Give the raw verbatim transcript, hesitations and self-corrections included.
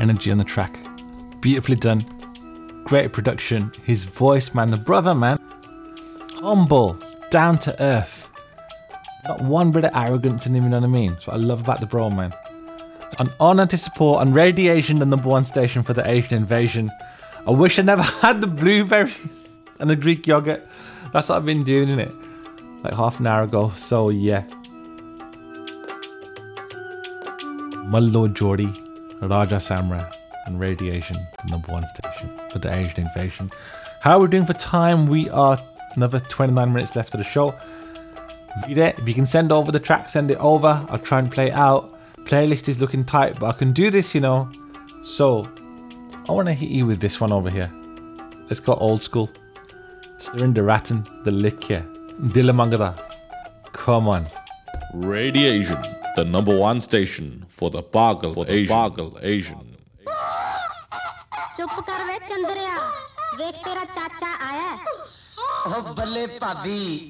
energy on the track. Beautifully done. Great production. His voice, man, the brother, man. Humble, down to earth. Not one bit of arrogance in him, you know what I mean? That's what I love about the bro, man. An honour to support on Radiation, the number one station for the Asian invasion. I wish I never had the blueberries and the Greek yogurt. That's what I've been doing, innit? Like half an hour ago. So, yeah. Mullo Geordie, Raja Samra, and Radiation, the number one station for the Asian invasion. How are we doing for time? We are another twenty-nine minutes left of the show. If you can send over the track, send it over. I'll try and play it out. Playlist is looking tight, but I can do this, you know. So, I want to hit you with this one over here. Let's go old school. Surinder Rattan, the Likya, Dilamangada. Come on. Radiation, the number one station for the Pagal for the Asian. Pagal Asian. चुप कर वे चंद्रिया, देख तेरा चाचा आया। ओ बल्ले भाभी